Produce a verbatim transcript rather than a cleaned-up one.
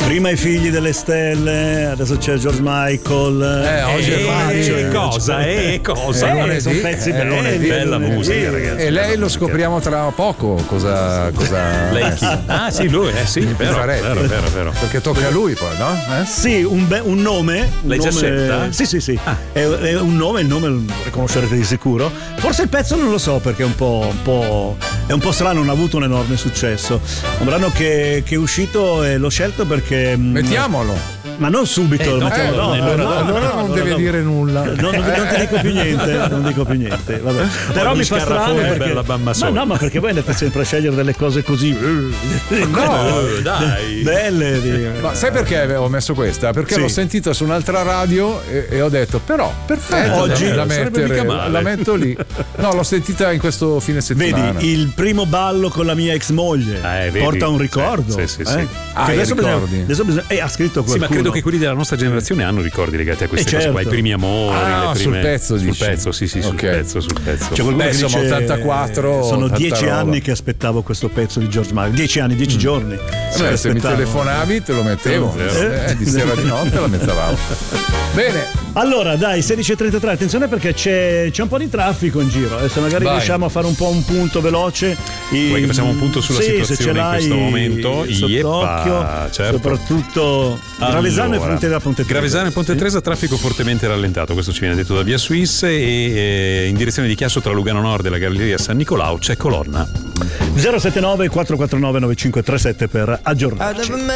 Prima i figli delle stelle, adesso c'è George Michael. Eh, oggi eh, è facile. Eh, cosa? Eh, cosa? Eh, lunedì, sono pezzi eh, belli, bella lunedì. musica, ragazzi. E lei lo scopriamo tra poco. Cosa. cosa Lei chi? Ah, sì, lui, eh sì, vero, farebbe? vero, vero, vero. Perché tocca a lui poi, no? Eh? Sì, un, be- un nome. Un L'hai già nome- scelta? Sì, sì, sì. Ah. È, è un nome, il nome lo riconoscerete di sicuro. Forse il pezzo non lo so perché è un po', un po', è un po' strano, non ha avuto un enorme successo. Un brano che, che è uscito e l'ho scelto perché. Mettiamolo. Ma non subito, Eh, lo no, mettiamo eh, dopo. allora No, dopo. no, Allora no, non no, deve no. dire nulla. No, non, non ti dico più niente, non dico più niente. Vabbè. Però Ogni mi fa strano scarafone è perché bella bamma ma sola. no, ma perché voi andate sempre a scegliere delle cose così No, dai. belle. di- Ma sai perché ho messo questa? Perché Sì. l'ho sentita su un'altra radio e, e ho detto, però, perfetto, Oggi la, sarebbe mettere, mica male. la metto lì. No, l'ho sentita in questo fine settimana. Vedi, il primo ballo con la mia ex moglie Eh, vedi? porta un ricordo. Sì, sì, sì, sì. eh? Ah, Che i adesso bisogna, ricordi. adesso bisogna- eh, ha scritto qualcuno. Sì, ma credo che quelli della nostra generazione hanno ricordi legati a queste Eh, cose qua, certo. i primi amori, Ah, le sul prime... pezzo, sul dici? pezzo, sì, sì, sul Ok. pezzo, sul pezzo. C'è qualcuno Beh, che insomma, dice, ottantaquattro, sono tanta dieci roba. anni che aspettavo questo pezzo di George Michael. Dieci anni, dieci giorni. Beh, Che se mi aspettavo. telefonavi te lo mettevo. Eh? Eh, di sera di notte la mettevamo. Bene. Allora, dai, sedici e trentatré, attenzione perché c'è, c'è un po' di traffico in giro. Adesso magari Vai. riusciamo a fare un po' un punto veloce. I- Vuoi che facciamo un punto sulla sì, situazione se ce in l'hai questo momento? sott'occhio, Yeppa, certo. soprattutto Gravesano e Allora, Frontiera Ponte Tresa. Gravesano e Ponte Tresa, traffico fortemente rallentato, questo ci viene detto da Via Suisse, e eh, in direzione di Chiasso tra Lugano Nord e la Galleria San Nicolao c'è colonna. zero sette nove quattro quattro nove nove cinque tre sette per aggiornarci.